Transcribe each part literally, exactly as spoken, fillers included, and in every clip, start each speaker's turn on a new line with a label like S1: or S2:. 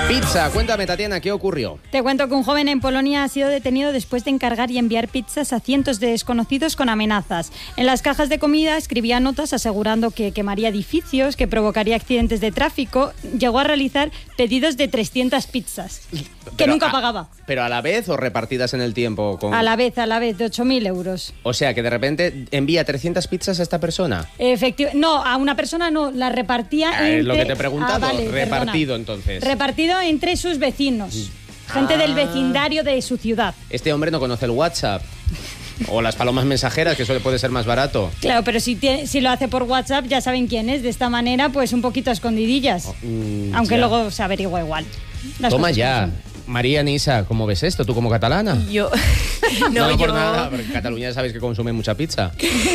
S1: Pizza, cuéntame, Tatiana, ¿qué ocurrió?
S2: Te cuento que un joven en Polonia ha sido detenido después de encargar y enviar pizzas a cientos de desconocidos con amenazas. En las cajas de comida escribía notas asegurando que quemaría edificios, que provocaría accidentes de tráfico. Llegó a realizar pedidos de trescientas pizzas, que
S1: Pero
S2: nunca
S1: a,
S2: pagaba.
S1: ¿Pero a la vez o repartidas en el tiempo? Con...
S2: A la vez, a la vez, de ocho mil euros.
S1: O sea, que de repente envía trescientas pizzas a esta persona.
S2: Efectivamente, no, a una persona no, la repartía
S1: Ah,
S2: entre...
S1: es lo que te he preguntado,
S2: Ah, vale,
S1: repartido
S2: perdona.
S1: entonces.
S2: Repartido entre sus vecinos, gente
S1: Ah.
S2: del vecindario de su ciudad.
S1: Este hombre no conoce el WhatsApp. O las palomas mensajeras, que eso puede ser más barato.
S2: Claro, pero si, tiene, si lo hace por WhatsApp ya saben quién es. De esta manera, pues un poquito a escondidillas.
S1: Oh, mm,
S2: Aunque
S1: ya.
S2: luego se averigua igual. Las
S1: Toma
S2: cosas
S1: ya.
S2: como son.
S1: María Nisa, ¿cómo ves esto? ¿Tú como catalana?
S3: Yo...
S1: No,
S3: No,
S1: no por
S3: yo...
S1: nada, porque en Cataluña ya sabéis que consumen mucha pizza.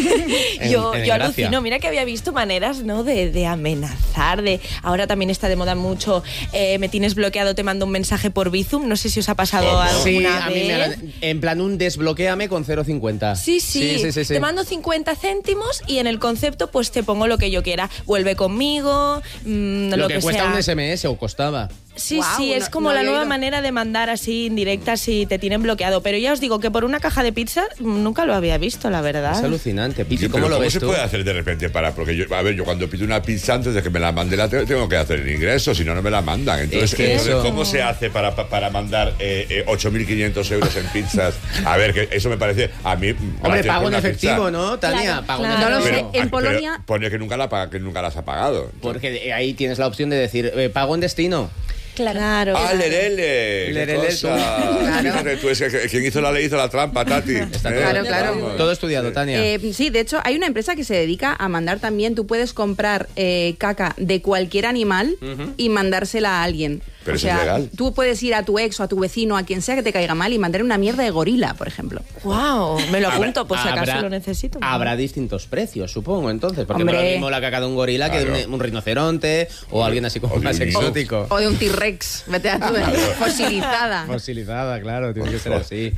S1: En-
S3: yo,
S1: en
S3: yo
S1: Gracia.
S3: alucino, mira que había visto maneras, ¿no? De, de amenazar, de... Ahora también está de moda mucho, eh, me tienes bloqueado, te mando un mensaje por Bizum, no sé si os ha pasado
S1: Oh,
S3: alguna
S1: sí,
S3: vez.
S1: a mí me han- en plan un desbloquéame con cero coma cincuenta.
S3: Sí, sí,
S1: Sí, sí, sí, sí.
S3: te mando cincuenta céntimos y en el concepto pues te pongo lo que yo quiera. Vuelve conmigo, mmm,
S1: Lo,
S3: lo,
S1: que,
S3: que,
S1: cuesta
S3: sea.
S1: un S M S o costaba.
S3: Sí,
S4: Guau,
S3: sí, es
S4: no-
S3: como
S4: no
S3: la
S4: había
S3: nueva
S4: oído.
S3: manera de mandar así indirectas si te tienen bloqueado. Pero ya os digo que por una caja de pizza mm, nunca lo había visto, la verdad.
S1: Es alucinante. Piti,
S5: Sí,
S1: ¿cómo
S5: pero
S1: lo
S5: ¿cómo
S1: ves
S5: se
S1: tú?
S5: puede hacer de repente para...? Porque yo, a ver, yo cuando pido una pizza antes de que me la mande la te- tengo que hacer el ingreso, si no, no me la mandan. Entonces,
S1: Es que
S5: entonces,
S1: eso-
S5: ¿cómo se hace para, pa- para mandar eh, eh, ocho mil quinientos euros en pizzas? A ver, que eso me parece a mí...
S1: Hombre,
S5: gracias
S1: pago
S5: por
S1: en
S5: una
S1: efectivo,
S5: pizza.
S1: ¿no, Tania?
S3: Claro,
S1: Pago
S3: claro.
S1: en
S4: No lo
S1: efectivo.
S4: sé. En
S5: ah,
S4: Polonia-
S5: pero pone que nunca, la, paga- que nunca las ha pagado.
S1: Porque ahí tienes la opción de decir, eh, pago en destino.
S3: Claro.
S5: ¡Ah, lerele! ¡Qué
S1: Lerele,
S5: cosa!
S4: Claro.
S5: Fíjate tú, es que quien hizo la ley hizo la trampa, Tati.
S1: Está
S5: Eh,
S4: Claro, claro.
S5: vamos.
S1: Todo estudiado, Tania.
S4: Eh, sí, de hecho, hay una empresa que se dedica a mandar también. Tú puedes comprar eh, caca de cualquier animal y mandársela a alguien.
S5: Pero
S4: o
S5: eso es
S4: sea,
S5: legal.
S4: tú puedes ir a tu ex o a tu vecino, a quien sea que te caiga mal, y mandar una mierda de gorila, por ejemplo.
S3: Wow, me lo
S1: Habrá-
S3: apunto por si acaso
S1: habrá-
S3: lo necesito.
S1: Habrá distintos precios, supongo, entonces. Porque
S4: Hombre.
S1: no es lo mismo la caca de un gorila que de
S5: Claro.
S1: un, un rinoceronte o alguien así como
S5: O de
S1: más
S5: un niño.
S1: exótico.
S4: O de un T-Rex, vete a tu fosilizada.
S1: Fosilizada, claro, tiene que ser así.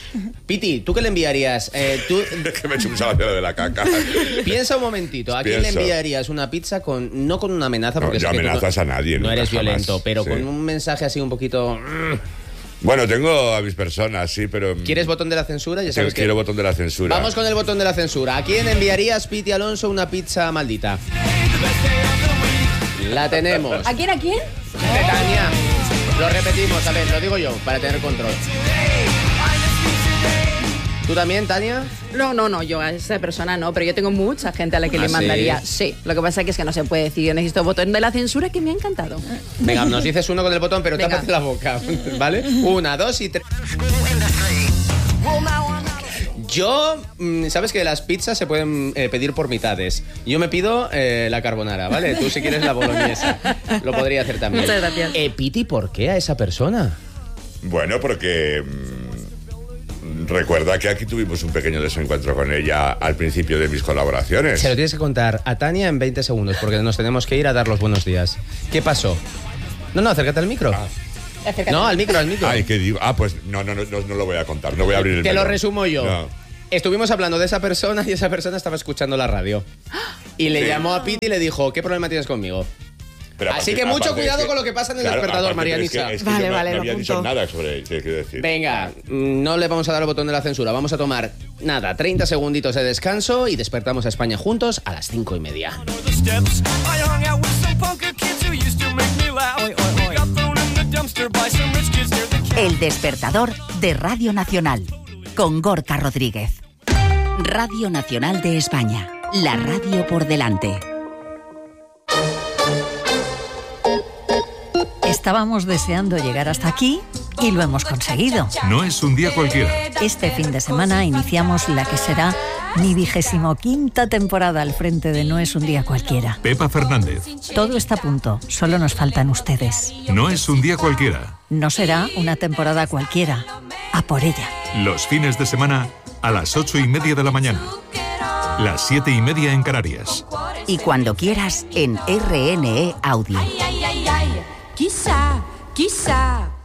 S1: Piti, ¿tú qué le enviarías? Eh, tú,
S5: Es que me he hecho un salacero de la caca.
S1: piensa un momentito, ¿a quién le
S5: Pienso.
S1: enviarías una pizza con no con una amenaza?
S5: No,
S1: Porque
S5: yo
S1: sé que tú
S5: amenazas
S1: no,
S5: a nadie,
S1: no
S5: nunca,
S1: eres
S5: jamás.
S1: violento, pero
S5: Sí.
S1: con un mensaje así un poquito... mm.
S5: Bueno, tengo a mis personas, sí, pero...
S1: ¿Quieres botón de la censura? Ya
S5: Quiero,
S1: sabes que...
S5: quiero botón de la censura.
S1: Vamos con el botón de la censura. ¿A quién enviarías, Piti Alonso, una pizza maldita? La tenemos.
S4: ¿A quién, a quién?
S1: De Tania. Lo repetimos, a ver, lo digo yo, para tener control. ¿Tú también, Tania?
S4: No, no, no, yo a esa persona no, pero yo tengo mucha gente a la que
S1: ¿Ah,
S4: le
S1: sí?
S4: mandaría. Sí, lo que pasa es que, es que no se puede decir. Yo necesito botón de la censura, que me ha encantado.
S1: Venga, nos dices uno con el botón, pero
S4: Venga.
S1: tápate la boca, ¿vale? Una, dos y tres. Yo, mm, sabes que las pizzas se pueden eh, pedir por mitades. Yo me pido eh, la carbonara, ¿vale? Tú si quieres la boloñesa. Lo podría hacer también.
S4: Muchas gracias.
S1: Eh, Piti, ¿por qué a esa persona?
S5: Bueno, porque... mm, recuerda que aquí tuvimos un pequeño desencuentro con ella al principio de mis colaboraciones.
S1: Se lo tienes que contar a Tania en veinte segundos, porque nos tenemos que ir a dar los buenos días. ¿Qué pasó? No, no, acércate al micro.
S4: Acércate.
S1: No, al micro, al micro.
S5: Ay, ¿qué digo? Ah, pues no, no, no, no, no lo voy a contar. No voy a abrir el
S1: Te lo
S5: melón.
S1: resumo yo.
S5: No.
S1: Estuvimos hablando de esa persona y esa persona estaba escuchando la radio. Y le
S5: Sí.
S1: llamó a Piti y le dijo, ¿qué problema tienes conmigo?
S5: Pero
S1: Así
S5: aparte-
S1: que mucho
S5: aparte
S1: cuidado
S5: es
S1: con lo que pasa en el
S5: claro,
S1: despertador,
S5: aparte,
S1: María
S5: pero es que-
S1: Nisa.
S5: es que
S3: Vale,
S5: yo no,
S3: vale,
S5: no
S3: lo
S5: había dicho
S3: apunto.
S5: nada sobre él, ¿qué quiero decir?
S1: Venga, mm, no le vamos a dar el botón de la censura. Vamos a tomar, nada, treinta segunditos de descanso y despertamos a España juntos a las cinco y media.
S6: the steps. I hung out with some punker kids who used to make me laugh. We got thrown in the dumpster by some rich kids near the
S7: El despertador de Radio Nacional con Gorka Rodríguez. Radio Nacional de España. La radio por delante.
S8: Estábamos deseando llegar hasta aquí y lo hemos conseguido.
S9: No es un día cualquiera.
S8: Este fin de semana iniciamos la que será mi vigésimo quinta temporada al frente de No es un día cualquiera.
S9: Pepa Fernández.
S8: Todo está a punto, solo nos faltan ustedes.
S9: No es un día cualquiera.
S8: No será una temporada cualquiera. A por ella.
S9: Los fines de semana a las ocho y media de la mañana. Las siete y media en Canarias.
S7: Y cuando quieras en R N E Audio.
S10: Quizá, quizá